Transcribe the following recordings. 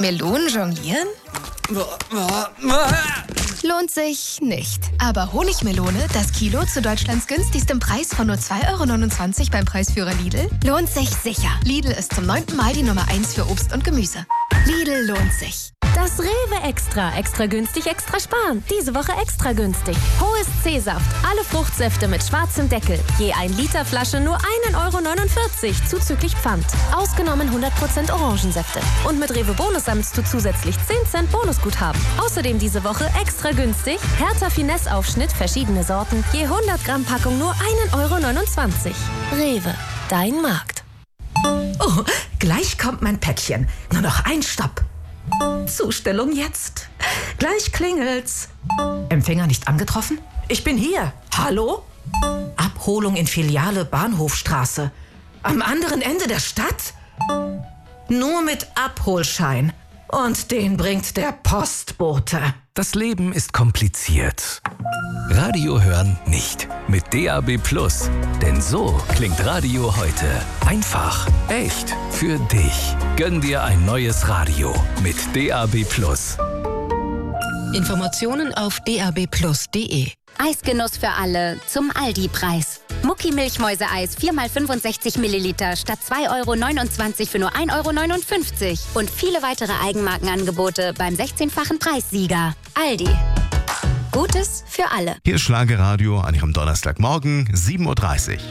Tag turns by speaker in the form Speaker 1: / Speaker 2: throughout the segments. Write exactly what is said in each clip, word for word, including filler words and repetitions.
Speaker 1: Melonen jonglieren? Lohnt sich nicht. Aber Honigmelone, das Kilo zu Deutschlands günstigstem Preis von nur zwei Euro neunundzwanzig beim Preisführer Lidl, lohnt sich sicher. Lidl ist zum neunten Mal die Nummer eins für Obst und Gemüse. Lidl lohnt sich.
Speaker 2: Das Rewe Extra. Extra günstig, extra sparen. Diese Woche extra günstig. Hohes C-Saft. Alle Fruchtsäfte mit schwarzem Deckel. Je ein Liter Flasche nur ein Euro neunundvierzig zuzüglich Pfand. Ausgenommen hundert Prozent Orangensäfte. Und mit Rewe Bonus sammelst du zusätzlich zehn Cent Bonusguthaben. Außerdem diese Woche extra günstig. Hertha Finesse-Aufschnitt, verschiedene Sorten. Je hundert Gramm Packung nur ein Euro neunundzwanzig. Rewe. Dein Markt.
Speaker 3: Oh, gleich kommt mein Päckchen. Nur noch ein Stopp. Zustellung jetzt. Gleich klingelt's. Empfänger nicht angetroffen? Ich bin hier. Hallo? Abholung in Filiale Bahnhofstraße. Am anderen Ende der Stadt? Nur mit Abholschein. Und den bringt der Postbote.
Speaker 4: Das Leben ist kompliziert. Radio hören nicht. Mit D A B Plus. Denn so klingt Radio heute. Einfach, echt, für dich. Gönn dir ein neues Radio mit D A B Plus.
Speaker 5: Informationen auf d a b plus punkt d e.
Speaker 6: Eisgenuss für alle zum Aldi-Preis. Mucki Milchmäuse-Eis vier mal fünfundsechzig Milliliter statt zwei Euro neunundzwanzig für nur ein Euro neunundfünfzig. Und viele weitere Eigenmarkenangebote beim sechzehnfachen Preissieger. Aldi. Gutes für alle.
Speaker 7: Hier ist Schlagerradio an Ihrem Donnerstagmorgen, sieben Uhr dreißig.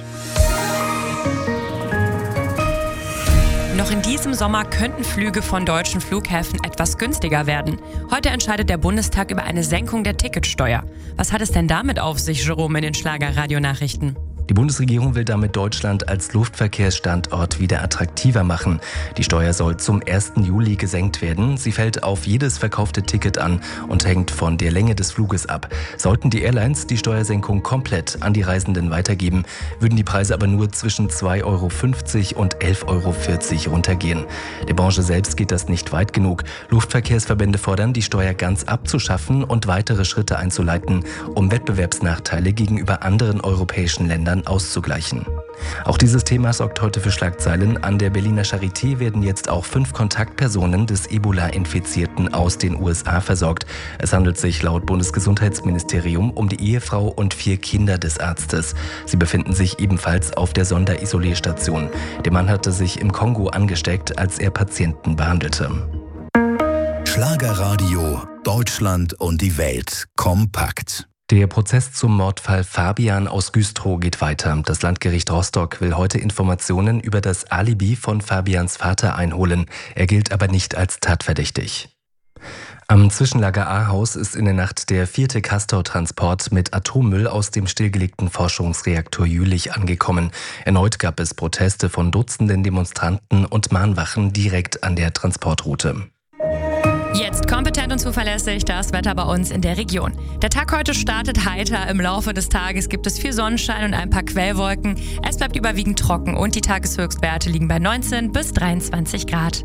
Speaker 8: Noch in diesem Sommer könnten Flüge von deutschen Flughäfen etwas günstiger werden. Heute entscheidet der Bundestag über eine Senkung der Ticketsteuer. Was hat es denn damit auf sich, Jerome, in den Schlager-Radio-Nachrichten?
Speaker 9: Die Bundesregierung will damit Deutschland als Luftverkehrsstandort wieder attraktiver machen. Die Steuer soll zum ersten Juli gesenkt werden. Sie fällt auf jedes verkaufte Ticket an und hängt von der Länge des Fluges ab. Sollten die Airlines die Steuersenkung komplett an die Reisenden weitergeben, würden die Preise aber nur zwischen zwei Euro fünfzig und elf Euro vierzig runtergehen. Der Branche selbst geht das nicht weit genug. Luftverkehrsverbände fordern, die Steuer ganz abzuschaffen und weitere Schritte einzuleiten, um Wettbewerbsnachteile gegenüber anderen europäischen Ländern auszugleichen. Auch dieses Thema sorgt heute für Schlagzeilen. An der Berliner Charité werden jetzt auch fünf Kontaktpersonen des Ebola-Infizierten aus den U S A versorgt. Es handelt sich laut Bundesgesundheitsministerium um die Ehefrau und vier Kinder des Arztes. Sie befinden sich ebenfalls auf der Sonderisolierstation. Der Mann hatte sich im Kongo angesteckt, als er Patienten behandelte.
Speaker 10: Schlagerradio, Deutschland und die Welt kompakt.
Speaker 9: Der Prozess zum Mordfall Fabian aus Güstrow geht weiter. Das Landgericht Rostock will heute Informationen über das Alibi von Fabians Vater einholen. Er gilt aber nicht als tatverdächtig. Am Zwischenlager Ahaus ist in der Nacht der vierte Castor-Transport mit Atommüll aus dem stillgelegten Forschungsreaktor Jülich angekommen. Erneut gab es Proteste von Dutzenden Demonstranten und Mahnwachen direkt an der Transportroute.
Speaker 8: Jetzt kompetent und zuverlässig das Wetter bei uns in der Region. Der Tag heute startet heiter. Im Laufe des Tages gibt es viel Sonnenschein und ein paar Quellwolken. Es bleibt überwiegend trocken und die Tageshöchstwerte liegen bei neunzehn bis dreiundzwanzig Grad.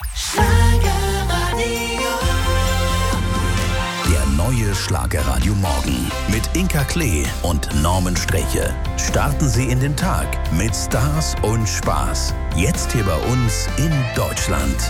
Speaker 10: Der neue Schlagerradio Morgen mit Inka Klee und Norman Streche. Starten Sie in den Tag mit Stars und Spaß. Jetzt hier bei uns in Deutschland.